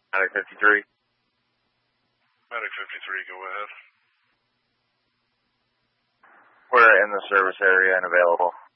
Medic 53. Medic 53, go ahead. We're in the service area and available.